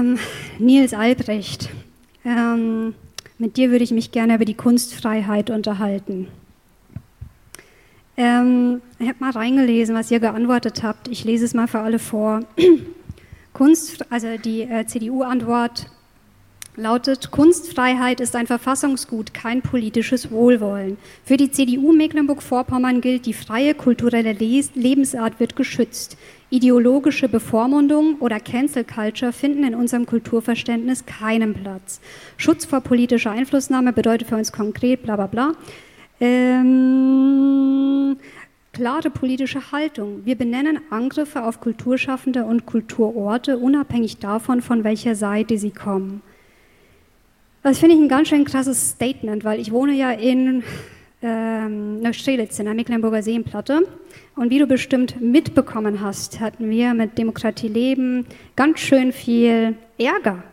Niels Albrecht, mit dir würde ich mich gerne über die Kunstfreiheit unterhalten. Ich habe mal reingelesen, was ihr geantwortet habt. Ich lese es mal für alle vor. Die CDU-Antwort lautet: Kunstfreiheit ist ein Verfassungsgut, kein politisches Wohlwollen. Für die CDU Mecklenburg-Vorpommern gilt, die freie kulturelle Lebensart wird geschützt. Ideologische Bevormundung oder Cancel Culture finden in unserem Kulturverständnis keinen Platz. Schutz vor politischer Einflussnahme bedeutet für uns konkret bla bla bla. Klare politische Haltung. Wir benennen Angriffe auf Kulturschaffende und Kulturorte, unabhängig davon, von welcher Seite sie kommen. Das finde ich ein ganz schön krasses Statement, weil ich wohne ja in Neustrelitz in der Mecklenburger Seenplatte. Und wie du bestimmt mitbekommen hast, hatten wir mit Demokratie Leben ganz schön viel Ärger.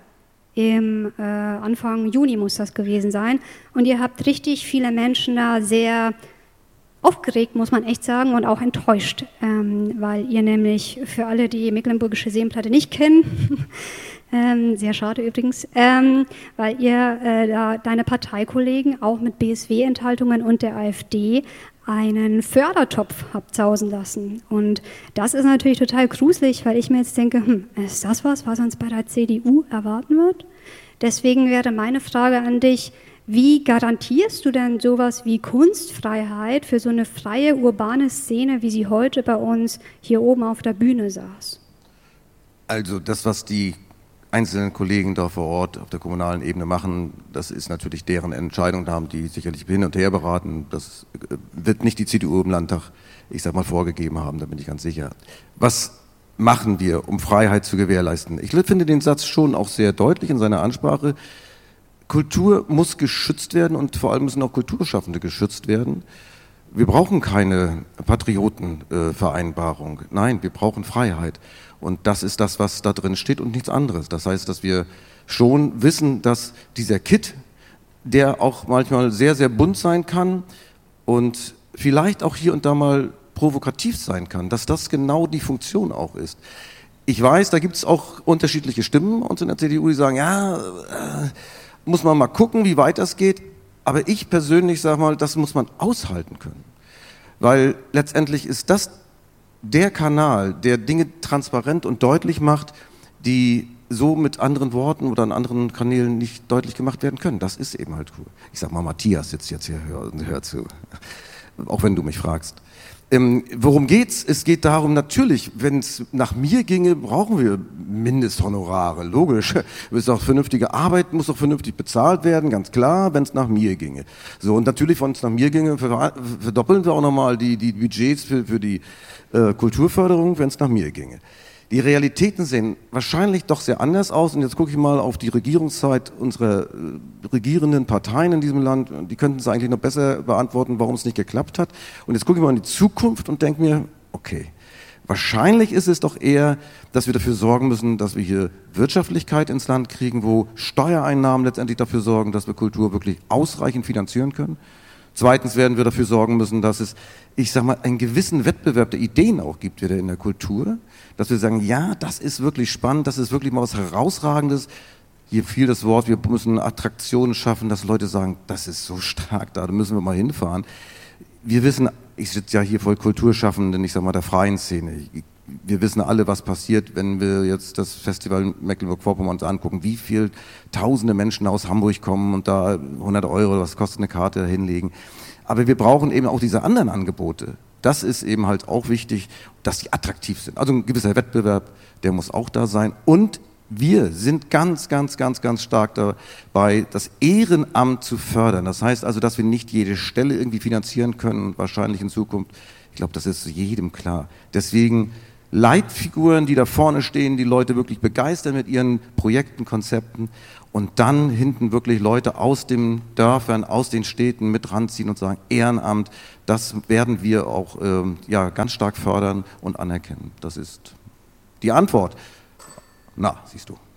Im Anfang Juni muss das gewesen sein. Und ihr habt richtig viele Menschen da sehr aufgeregt, muss man echt sagen, und auch enttäuscht, weil ihr nämlich, für alle, die Mecklenburgische Seenplatte nicht kennen, sehr schade übrigens, weil ihr deine Parteikollegen auch mit BSW-Enthaltungen und der AfD einen Fördertopf habt sausen lassen. Und das ist natürlich total gruselig, weil ich mir jetzt denke, ist das was uns bei der CDU erwarten wird? Deswegen wäre meine Frage an dich: Wie garantierst du denn sowas wie Kunstfreiheit für so eine freie urbane Szene, wie sie heute bei uns hier oben auf der Bühne saß? Also das, was die einzelnen Kollegen da vor Ort auf der kommunalen Ebene machen, das ist natürlich deren Entscheidung, da haben die sicherlich hin und her beraten. Das wird nicht die CDU im Landtag, ich sag mal, vorgegeben haben, da bin ich ganz sicher. Was machen wir, um Freiheit zu gewährleisten? Ich finde den Satz schon auch sehr deutlich in seiner Ansprache. Kultur muss geschützt werden und vor allem müssen auch Kulturschaffende geschützt werden. Wir brauchen keine Patriotenvereinbarung. Nein, wir brauchen Freiheit. Und das ist das, was da drin steht und nichts anderes. Das heißt, dass wir schon wissen, dass dieser Kit, der auch manchmal sehr, sehr bunt sein kann und vielleicht auch hier und da mal provokativ sein kann, dass das genau die Funktion auch ist. Ich weiß, da gibt es auch unterschiedliche Stimmen uns in der CDU, die sagen, ja, muss man mal gucken, wie weit das geht. Aber ich persönlich sage mal, das muss man aushalten können. Weil letztendlich ist das der Kanal, der Dinge transparent und deutlich macht, die so mit anderen Worten oder an anderen Kanälen nicht deutlich gemacht werden können. Das ist eben halt cool. Ich sag mal, Matthias sitzt jetzt hier und hört zu. Auch wenn du mich fragst. Worum geht's? Es geht darum, natürlich, wenn es nach mir ginge, brauchen wir Mindesthonorare, logisch. Ist auch vernünftige Arbeit, muss auch vernünftig bezahlt werden, ganz klar, wenn es nach mir ginge. So, und natürlich, wenn es nach mir ginge, verdoppeln wir auch nochmal die Budgets für die Kulturförderung, wenn es nach mir ginge. Die Realitäten sehen wahrscheinlich doch sehr anders aus. Und jetzt gucke ich mal auf die Regierungszeit unserer regierenden Parteien in diesem Land. Die könnten es eigentlich noch besser beantworten, warum es nicht geklappt hat. Und jetzt gucke ich mal in die Zukunft und denke mir, okay, wahrscheinlich ist es doch eher, dass wir dafür sorgen müssen, dass wir hier Wirtschaftlichkeit ins Land kriegen, wo Steuereinnahmen letztendlich dafür sorgen, dass wir Kultur wirklich ausreichend finanzieren können. Zweitens werden wir dafür sorgen müssen, dass es, ich sag mal, einen gewissen Wettbewerb der Ideen auch gibt wieder in der Kultur. Dass wir sagen, ja, das ist wirklich spannend, das ist wirklich mal was Herausragendes. Hier fiel das Wort, wir müssen Attraktionen schaffen, dass Leute sagen, das ist so stark da müssen wir mal hinfahren. Wir wissen, ich sitze ja hier voll Kulturschaffenden, ich sag mal, der freien Szene. Wir wissen alle, was passiert, wenn wir jetzt das Festival Mecklenburg-Vorpommern uns angucken, wie viel tausende Menschen aus Hamburg kommen und da 100 €, was kostet eine Karte, hinlegen. Aber wir brauchen eben auch diese anderen Angebote. Das ist eben halt auch wichtig, dass die attraktiv sind. Also ein gewisser Wettbewerb, der muss auch da sein. Und wir sind ganz, ganz, ganz, ganz stark dabei, das Ehrenamt zu fördern. Das heißt also, dass wir nicht jede Stelle irgendwie finanzieren können, wahrscheinlich in Zukunft. Ich glaube, das ist jedem klar. Deswegen Leitfiguren, die da vorne stehen, die Leute wirklich begeistern mit ihren Projekten, Konzepten und dann hinten wirklich Leute aus den Dörfern, aus den Städten mit ranziehen und sagen, Ehrenamt, das werden wir auch ganz stark fördern und anerkennen. Das ist die Antwort. Na, siehst du.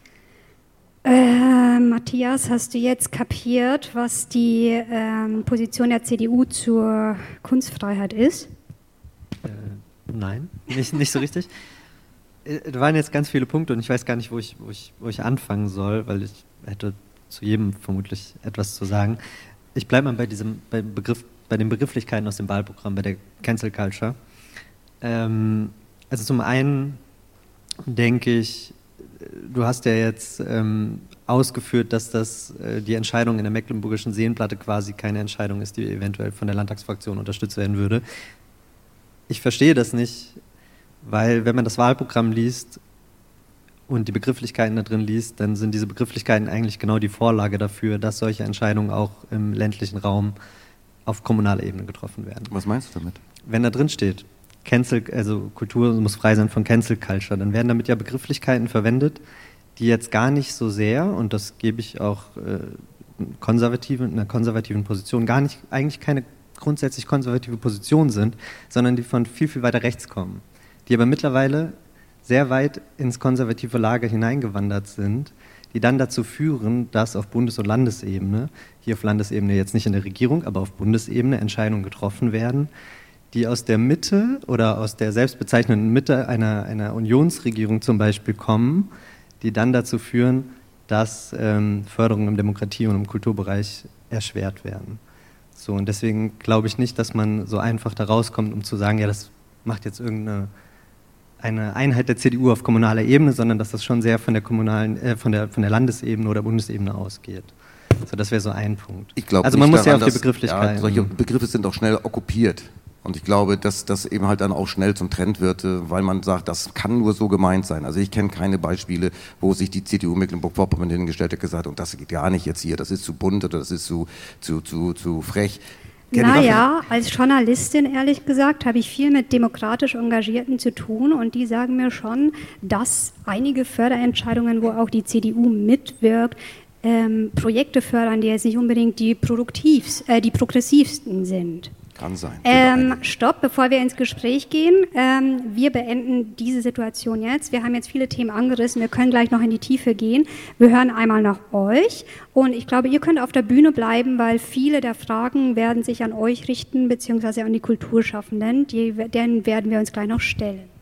Matthias, hast du jetzt kapiert, was die Position der CDU zur Kunstfreiheit ist? Nein, nicht so richtig. Da waren jetzt ganz viele Punkte und ich weiß gar nicht, wo ich anfangen soll, weil ich hätte zu jedem vermutlich etwas zu sagen. Ich bleibe mal bei den Begrifflichkeiten aus dem Wahlprogramm, bei der Cancel Culture. Also zum einen denke ich, du hast ja jetzt ausgeführt, dass die Entscheidung in der Mecklenburgischen Seenplatte quasi keine Entscheidung ist, die eventuell von der Landtagsfraktion unterstützt werden würde. Ich verstehe das nicht, weil wenn man das Wahlprogramm liest und die Begrifflichkeiten da drin liest, dann sind diese Begrifflichkeiten eigentlich genau die Vorlage dafür, dass solche Entscheidungen auch im ländlichen Raum auf kommunaler Ebene getroffen werden. Was meinst du damit? Wenn da drin steht, also Kultur muss frei sein von Cancel Culture, dann werden damit ja Begrifflichkeiten verwendet, die jetzt gar nicht so sehr, und das gebe ich auch einer konservativen Position, eigentlich keine grundsätzlich konservative Position sind, sondern die von viel, viel weiter rechts kommen, die aber mittlerweile sehr weit ins konservative Lager hineingewandert sind, die dann dazu führen, dass auf Bundes- und Landesebene, hier auf Landesebene jetzt nicht in der Regierung, aber auf Bundesebene Entscheidungen getroffen werden, die aus der Mitte oder aus der selbstbezeichneten Mitte einer Unionsregierung zum Beispiel kommen, die dann dazu führen, dass Förderungen im Demokratie- und im Kulturbereich erschwert werden. So, und deswegen glaube ich nicht, dass man so einfach da rauskommt, um zu sagen, ja, das macht jetzt eine Einheit der CDU auf kommunaler Ebene, sondern dass das schon sehr von der von der Landesebene oder Bundesebene ausgeht. So, das wäre so ein Punkt. Ich glaube also man nicht muss daran, ja auf die Begrifflichkeit. Ja, solche Begriffe sind auch schnell okkupiert. Und ich glaube, dass das eben halt dann auch schnell zum Trend wird, weil man sagt, das kann nur so gemeint sein. Also ich kenne keine Beispiele, wo sich die CDU Mecklenburg-Vorpommern hingestellt hat und gesagt, und das geht gar nicht jetzt hier, das ist zu bunt oder das ist zu frech. Naja, als Journalistin, ehrlich gesagt, habe ich viel mit demokratisch Engagierten zu tun und die sagen mir schon, dass einige Förderentscheidungen, wo auch die CDU mitwirkt, Projekte fördern, die jetzt nicht unbedingt die progressivsten sind. Kann sein. Stopp, bevor wir ins Gespräch gehen. Wir beenden diese Situation jetzt. Wir haben jetzt viele Themen angerissen. Wir können gleich noch in die Tiefe gehen. Wir hören einmal nach euch. Und ich glaube, ihr könnt auf der Bühne bleiben, weil viele der Fragen werden sich an euch richten, beziehungsweise an die Kulturschaffenden. Denen werden wir uns gleich noch stellen.